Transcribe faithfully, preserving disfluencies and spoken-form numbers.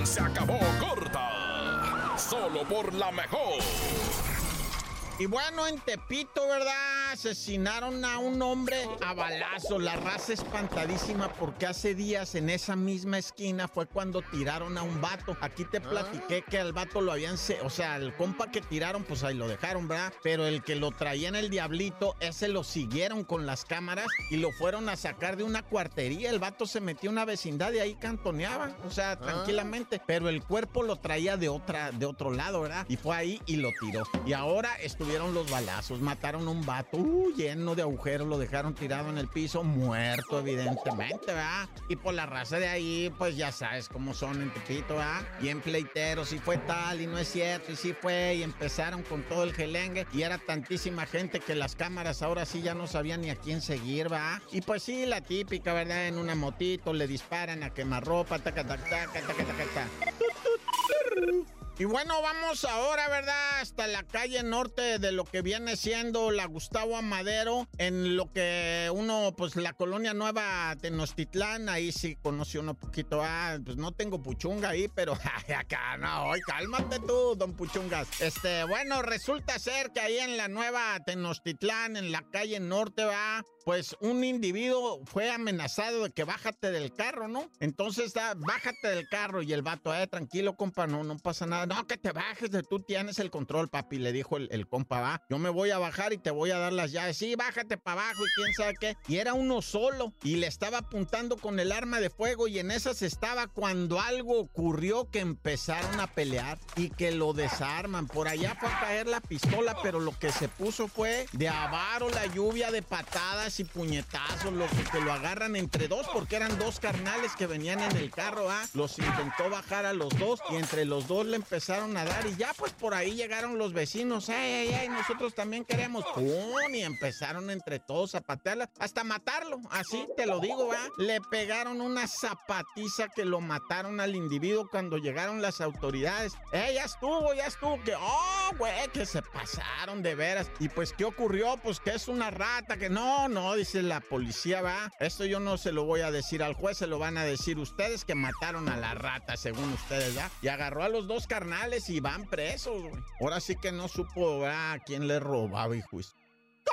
se acabó corta. Solo por la mejor. Y bueno, en Tepito, ¿verdad? Asesinaron a un hombre a balazo. La raza espantadísima porque hace días en esa misma esquina fue cuando tiraron a un vato. Aquí te platiqué que al vato lo habían... Se o sea, el compa que tiraron, pues ahí lo dejaron, ¿verdad? Pero el que lo traía en el diablito, ese lo siguieron con las cámaras y lo fueron a sacar de una cuartería. El vato se metió en una vecindad y ahí cantoneaba, o sea, tranquilamente. Pero el cuerpo lo traía de, otra, de otro lado, ¿verdad? Y fue ahí y lo tiró. Y ahora estuvo Tuvieron los balazos, mataron a un vato uh, lleno de agujeros, lo dejaron tirado en el piso, muerto evidentemente, ¿verdad? Y por la raza de ahí, pues ya sabes cómo son en Tepito, ¿verdad? Bien pleiteros, y fue tal, y no es cierto, y sí fue, y empezaron con todo el gelengue, y era tantísima gente que las cámaras ahora sí ya no sabían ni a quién seguir, ¿verdad? Y pues sí, la típica, ¿verdad? En una motito le disparan a quemarropa, taca, taca, taca, taca, taca, taca. Y bueno, vamos ahora, ¿verdad? Hasta la calle norte de lo que viene siendo la Gustavo Amadero, en lo que uno, pues la colonia nueva Tenochtitlán, ahí sí conoció uno poquito. Ah, pues no tengo puchunga ahí, pero acá no, hoy cálmate tú, don Puchungas. Este, bueno, resulta ser que ahí en la nueva Tenochtitlán, en la calle norte, va, pues un individuo fue amenazado de que bájate del carro, ¿no? Entonces, da, bájate del carro y el vato, eh, tranquilo, compa, no, no pasa nada. No, que te bajes, de tú tienes el control, papi, le dijo el, el compa, va. Yo me voy a bajar y te voy a dar las llaves. Sí, bájate para abajo y quién sabe qué. Y era uno solo y le estaba apuntando con el arma de fuego y en esas estaba cuando algo ocurrió que empezaron a pelear y que lo desarman. Por allá fue a caer la pistola, pero lo que se puso fue de avaro la lluvia de patadas y puñetazos, lo que, que lo agarran entre dos porque eran dos carnales que venían en el carro, ¿ah? Los intentó bajar a los dos y entre los dos le empezaron a dar y ya pues por ahí llegaron los vecinos. ¡Ey, ey, ey! Nosotros también queremos. ¡Pum! Y empezaron entre todos a patearla hasta matarlo. Así te lo digo, ¿va? Le pegaron una zapatiza que lo mataron al individuo cuando llegaron las autoridades. ¡Eh, ya estuvo, ya estuvo! Que, ¡oh, güey! Que se pasaron de veras. Y pues, ¿qué ocurrió? Pues que es una rata, que no, no, dice la policía, ¿va? Esto yo no se lo voy a decir al juez, se lo van a decir ustedes que mataron a la rata, según ustedes, ¿va? Y agarró a los dos carnales y van presos, güey. Ahora sí que no supo, ¿verdad? A quién le robaba, hijo.